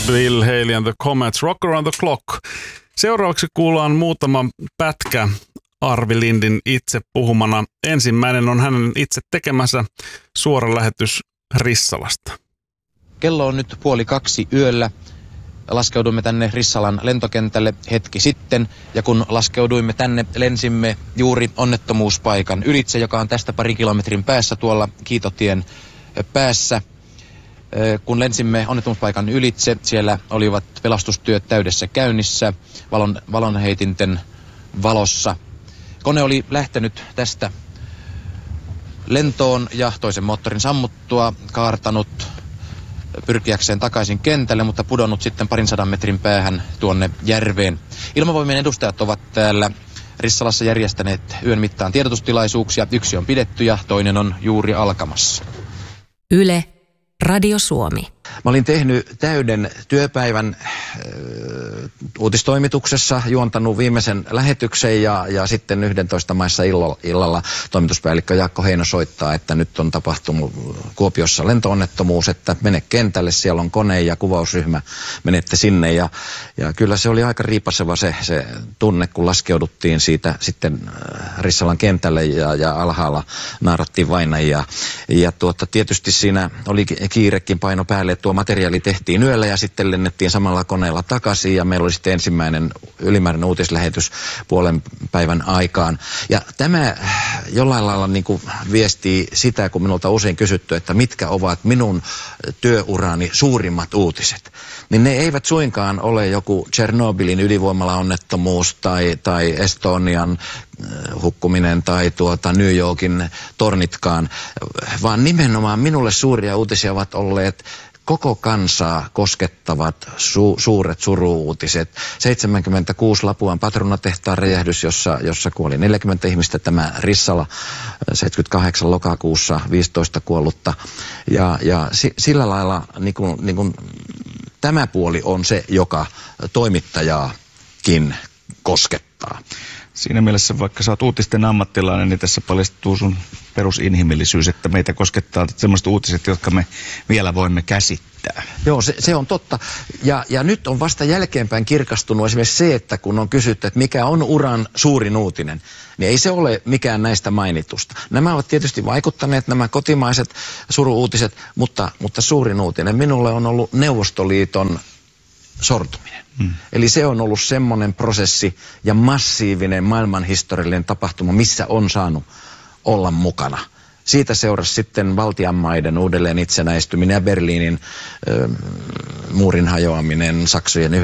Bill Haley and the Comets, Rock Around the Clock. Seuraavaksi kuullaan muutama pätkä Arvi Lindin itse puhumana. Ensimmäinen on hänen itse tekemänsä suora lähetys Rissalasta. Kello on nyt 1:30 yöllä. Laskeudumme tänne Rissalan lentokentälle hetki sitten, ja kun laskeuduimme tänne, lensimme juuri onnettomuuspaikan ylitse, joka on tästä pari kilometrin päässä tuolla Kiitotien päässä. Kun lensimme onnettomuuspaikan ylitse, siellä olivat pelastustyöt täydessä käynnissä, valonheitinten valossa. Kone oli lähtenyt tästä lentoon ja toisen moottorin sammuttua kaartanut pyrkiäkseen takaisin kentälle, mutta pudonnut sitten 200 metrin päähän tuonne järveen. Ilmavoimien edustajat ovat täällä Rissalassa järjestäneet yön mittaan tiedotustilaisuuksia. Yksi on pidetty ja toinen on juuri alkamassa. Yle, Radio Suomi. Mä olin tehnyt täyden työpäivän uutistoimituksessa, juontanut viimeisen lähetyksen ja sitten 11 maissa illalla toimituspäällikkö Jaakko Heino soittaa, että nyt on tapahtunut Kuopiossa lentoonnettomuus, että mene kentälle, siellä on kone ja kuvausryhmä, menette sinne ja kyllä se oli aika riipaseva se tunne, kun laskeuduttiin siitä sitten Rissalan kentälle ja alhaalla naarattiin vainajia ja tietysti siinä oli kiirekin paino päälle, tuo materiaali tehtiin yöllä ja sitten lennettiin samalla koneella takaisin ja meillä oli sitten ensimmäinen ylimääräinen uutislähetys puolen päivän aikaan. Ja tämä jollain lailla niin kuin viestii sitä, kun minulta usein kysytty, että mitkä ovat minun työurani suurimmat uutiset. Niin ne eivät suinkaan ole joku Tšernobylin ydinvoimalaonnettomuus tai Estonian hukkuminen tai New Yorkin tornitkaan, vaan nimenomaan minulle suuria uutisia ovat olleet koko kansaa koskettavat suuret suru-uutiset. 76 Lapuan patruunatehtaan räjähdys, jossa kuoli 40 ihmistä, tämä Rissala 78 lokakuussa 15 kuollutta. Ja sillä lailla niin kuin tämä puoli on se, joka toimittajaakin koskettaa. Siinä mielessä, vaikka sä oot uutisten ammattilainen, niin tässä paljastuu sun perusinhimillisyys, että meitä koskettaa sellaiset uutiset, jotka me vielä voimme käsittää. Joo, se on totta. Ja nyt on vasta jälkeenpäin kirkastunut esimerkiksi se, että kun on kysytty, että mikä on uran suurin uutinen, niin ei se ole mikään näistä mainitusta. Nämä ovat tietysti vaikuttaneet, nämä kotimaiset suru-uutiset, mutta suurin uutinen minulle on ollut Neuvostoliiton sortuminen. Eli se on ollut semmoinen prosessi ja massiivinen maailmanhistoriallinen tapahtuma, missä on saanut olla mukana. Siitä seurasi sitten Baltian uudelleen itsenäistyminen ja Berliinin muurin hajoaminen, Saksojen